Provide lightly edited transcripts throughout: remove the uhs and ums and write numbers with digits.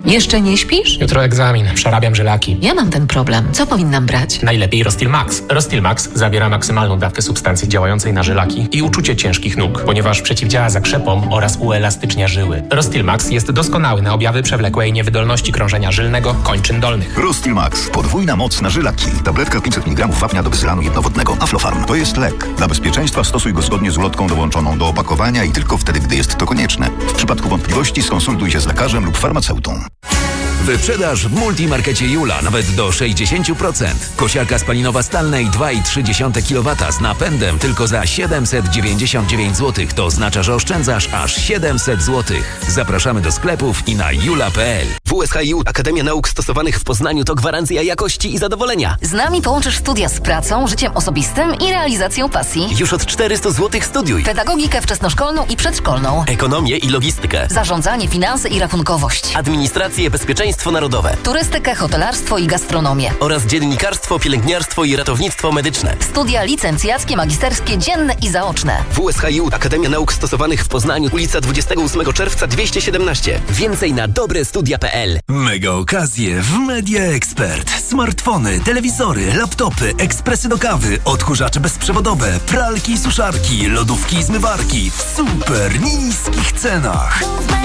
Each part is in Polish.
Jeszcze nie śpisz? Jutro egzamin, przerabiam żylaki. Ja mam ten problem. Co powinnam brać? Najlepiej Rostil Max. Rostil Max zawiera maksymalną dawkę substancji działającej na żylaki i uczucie ciężkich nóg, ponieważ przeciwdziała zakrzepom oraz uelastycznia żyły. Rostil Max jest doskonały na objawy przewlekłej niewydolności krążenia żylnego kończyn dolnych. Rostil Max. Podwójna moc na żylaki. Tabletka 500 mg wapnia do bezylanu jednowodnego. Aflofarm. To jest lek. Dla bezpieczeństwa stosuj go zgodnie z ulotką dołączoną do opakowania i tylko wtedy, gdy jest to konieczne. W przypadku wątpliwości skonsultuj się z lekarzem lub farmaceutą. Wyprzedaż w Multimarkecie Jula nawet do 60%. Kosiarka spalinowa Stanley 2,3 kW z napędem tylko za 799 zł. To oznacza, że oszczędzasz aż 700 zł. Zapraszamy do sklepów i na jula.pl. WSHiU Akademia Nauk Stosowanych w Poznaniu to gwarancja jakości i zadowolenia. Z nami połączysz studia z pracą, życiem osobistym i realizacją pasji. Już od 400 zł studiuj. Pedagogikę wczesnoszkolną i przedszkolną. Ekonomię i logistykę. Zarządzanie, finanse i rachunkowość. Administrację, bezpieczeństwo narodowe. Turystykę, hotelarstwo i gastronomię. Oraz dziennikarstwo, pielęgniarstwo i ratownictwo medyczne. Studia licencjackie, magisterskie, dzienne i zaoczne. WSHiU Akademia Nauk Stosowanych w Poznaniu, ulica 28 czerwca 217. Więcej na dobrestudia.pl. Mega okazje w Media Expert. Smartfony, telewizory, laptopy, ekspresy do kawy, odkurzacze bezprzewodowe, pralki i suszarki, lodówki i zmywarki w super niskich cenach.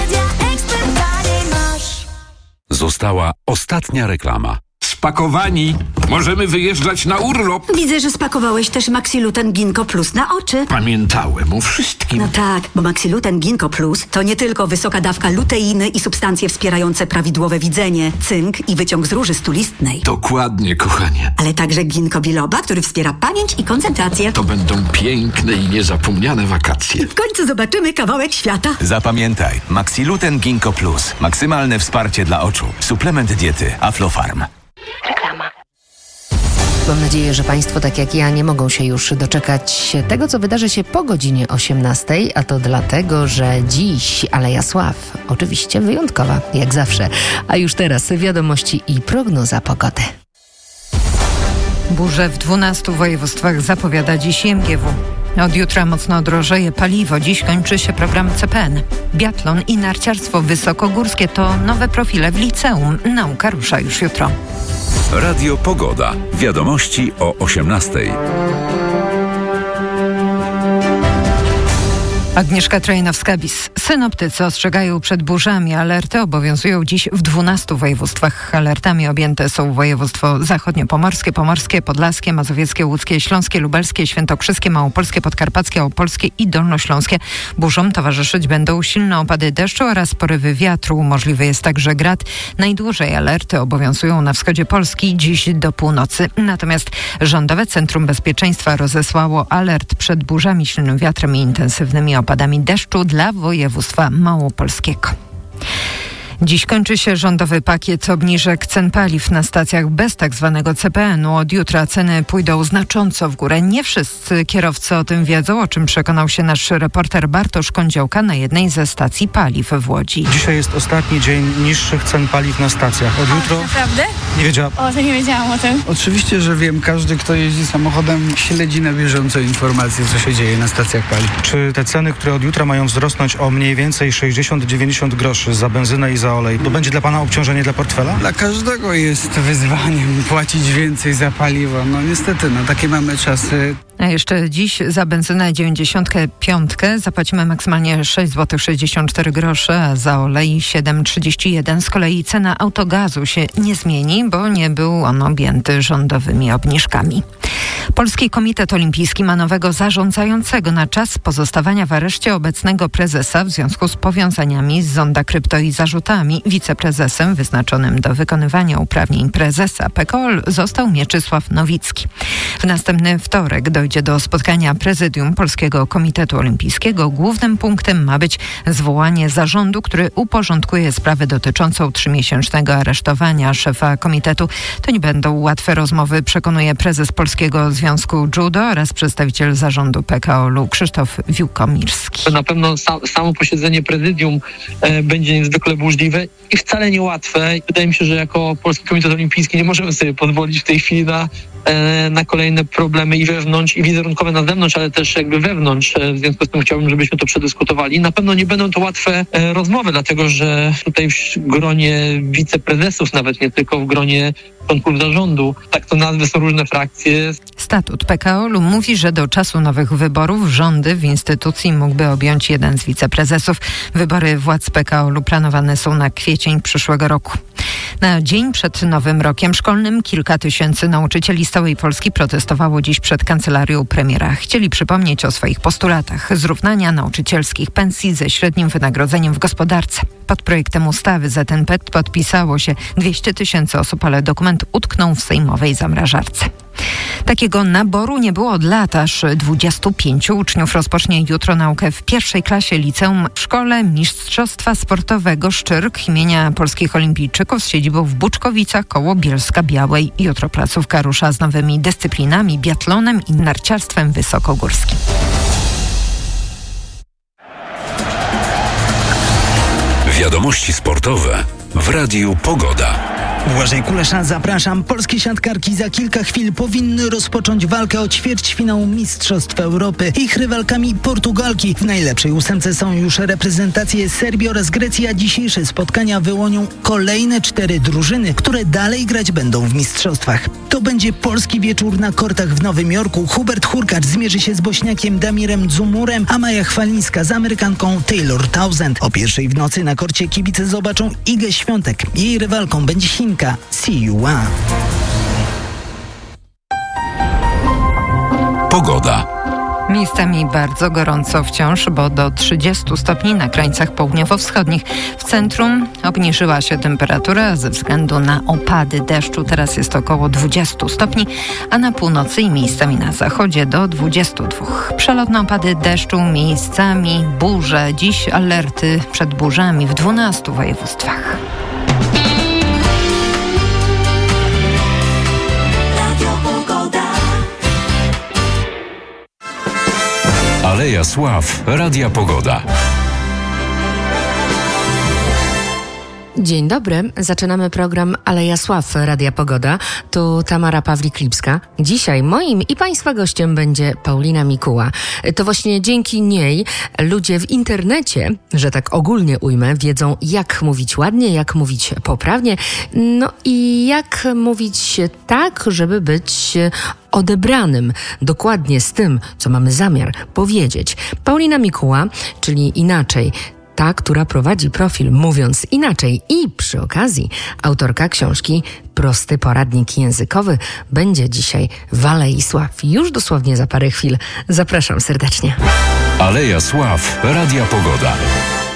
Została ostatnia reklama. Spakowani. Możemy wyjeżdżać na urlop. Widzę, że spakowałeś też Maxiluten Ginkgo Plus na oczy. Pamiętałem o wszystkim. No tak, bo Maxiluten Ginkgo Plus to nie tylko wysoka dawka luteiny i substancje wspierające prawidłowe widzenie, cynk i wyciąg z róży stulistnej. Dokładnie, kochanie. Ale także ginkgo biloba, który wspiera pamięć i koncentrację. To będą piękne i niezapomniane wakacje. W końcu zobaczymy kawałek świata. Zapamiętaj, Maxiluten Ginkgo Plus. Maksymalne wsparcie dla oczu. Suplement diety Aflofarm. Reklama. Mam nadzieję, że Państwo, tak jak ja, nie mogą się już doczekać tego, co wydarzy się po godzinie 18, a to dlatego, że dziś Aleja Sław, oczywiście wyjątkowa, jak zawsze. A już teraz wiadomości i prognoza pogody. Burze w 12 województwach zapowiada dziś MGW. Od jutra mocno drożeje paliwo. Dziś kończy się program CPN. Biatlon i narciarstwo wysokogórskie to nowe profile w liceum. Nauka rusza już jutro. Radio Pogoda. Wiadomości o 18:00. Agnieszka Trojnowska-Bis. Synoptycy ostrzegają przed burzami. Alerty obowiązują dziś w 12 województwach. Alertami objęte są województwo zachodniopomorskie, pomorskie, podlaskie, mazowieckie, łódzkie, śląskie, lubelskie, świętokrzyskie, małopolskie, podkarpackie, opolskie i dolnośląskie. Burzom towarzyszyć będą silne opady deszczu oraz porywy wiatru. Możliwy jest także grad. Najdłużej alerty obowiązują na wschodzie Polski dziś do północy. Natomiast Rządowe Centrum Bezpieczeństwa rozesłało alert przed burzami, silnym wiatrem i intensywnymi opadami deszczu dla województwa małopolskiego. Dziś kończy się rządowy pakiet obniżek cen paliw na stacjach bez tzw. CPN-u. Od jutra ceny pójdą znacząco w górę. Nie wszyscy kierowcy o tym wiedzą, o czym przekonał się nasz reporter Bartosz Kądziołka na jednej ze stacji paliw w Łodzi. Dzisiaj jest ostatni dzień niższych cen paliw na stacjach. Od jutro... Naprawdę? Nie wiedziałam. O, to nie wiedziałam o tym. Oczywiście, że wiem. Każdy, kto jeździ samochodem, śledzi na bieżąco informacje, co się dzieje na stacjach paliw. Czy te ceny, które od jutra mają wzrosnąć o mniej więcej 60-90 groszy za benzynę i za olej, to będzie dla pana obciążenie dla portfela? Dla każdego jest wyzwaniem płacić więcej za paliwo. No niestety, takie mamy czasy. A jeszcze dziś za benzynę 95 zapłacimy maksymalnie 6 zł 64 grosze, a za olej 7,31. Z kolei cena autogazu się nie zmieni, bo nie był on objęty rządowymi obniżkami. Polski Komitet Olimpijski ma nowego zarządzającego na czas pozostawania w areszcie obecnego prezesa w związku z powiązaniami z Zonda Krypto i zarzutami. Wiceprezesem wyznaczonym do wykonywania uprawnień prezesa PKOL został Mieczysław Nowicki. W następny wtorek dojdzie do spotkania prezydium Polskiego Komitetu Olimpijskiego. Głównym punktem ma być zwołanie zarządu, który uporządkuje sprawę dotyczącą 3-miesięcznego aresztowania szefa komitetu. To nie będą łatwe rozmowy, przekonuje prezes Polskiego Związku Judo oraz przedstawiciel zarządu PKOL-u Krzysztof Wiłkomirski. Na pewno samo posiedzenie prezydium będzie niezwykle burzliwe i wcale niełatwe. Wydaje mi się, że jako Polski Komitet Olimpijski nie możemy sobie pozwolić w tej chwili na kolejne problemy i wewnątrz, i wizerunkowe na zewnątrz, ale też jakby wewnątrz. W związku z tym chciałbym, żebyśmy to przedyskutowali. Na pewno nie będą to łatwe rozmowy, dlatego że tutaj w gronie wiceprezesów, nawet nie tylko w gronie członków zarządu, tak to nazwy, są różne frakcje. Statut PKOL-u mówi, że do czasu nowych wyborów rządy w instytucji mógłby objąć jeden z wiceprezesów. Wybory władz PKOL-u planowane są na kwiecień przyszłego roku. Na dzień przed Nowym Rokiem Szkolnym kilka tysięcy nauczycieli z całej Polski protestowało dziś przed kancelarią premiera. Chcieli przypomnieć o swoich postulatach zrównania nauczycielskich pensji ze średnim wynagrodzeniem w gospodarce. Pod projektem ustawy za ten PET podpisało się 200 000 osób, ale dokument utknął w sejmowej zamrażarce. Takiego naboru nie było od lat, aż 25 uczniów rozpocznie jutro naukę w pierwszej klasie liceum w Szkole Mistrzostwa Sportowego Szczyrk imienia Polskich Olimpijczyków z siedzibą w Buczkowicach koło Bielska-Białej. Jutro placówka rusza z nowymi dyscyplinami, biatlonem i narciarstwem wysokogórskim. Wiadomości sportowe w Radiu Pogoda. Błażej Kulesza, zapraszam. Polskie siatkarki za kilka chwil powinny rozpocząć walkę o ćwierćfinał Mistrzostw Europy. Ich rywalkami Portugalki. W najlepszej ósemce są już reprezentacje Serbii oraz Grecji, a dzisiejsze spotkania wyłonią kolejne 4 drużyny, które dalej grać będą w mistrzostwach. To będzie polski wieczór na kortach w Nowym Jorku. Hubert Hurkacz zmierzy się z Bośniakiem Damirem Dzumurem, a Maja Chwalińska z Amerykanką Taylor Townsend. O 1:00 w nocy na korcie kibice zobaczą Igę Świątek. Jej rywalką będzie Chinka Siua. Pogoda. Miejscami bardzo gorąco wciąż, bo do 30 stopni na krańcach południowo-wschodnich. W centrum obniżyła się temperatura ze względu na opady deszczu. Teraz jest około 20 stopni, a na północy i miejscami na zachodzie do 22. Przelotne opady deszczu, miejscami burze. Dziś alerty przed burzami w 12 województwach. Aleja Sław, Radia Pogoda. Dzień dobry, zaczynamy program Aleja Sław Radia Pogoda. Tu Tamara Pawlik-Lipska. Dzisiaj moim i Państwa gościem będzie Paulina Mikuła. To właśnie dzięki niej ludzie w internecie, że tak ogólnie ujmę, wiedzą, jak mówić ładnie, jak mówić poprawnie, no i jak mówić tak, żeby być odebranym dokładnie z tym, co mamy zamiar powiedzieć. Paulina Mikuła, czyli inaczej, ta, która prowadzi profil Mówiąc Inaczej i przy okazji autorka książki Prosty Poradnik Językowy, będzie dzisiaj w Alei Sław. Już dosłownie za parę chwil. Zapraszam serdecznie. Aleja Sław, Radia Pogoda.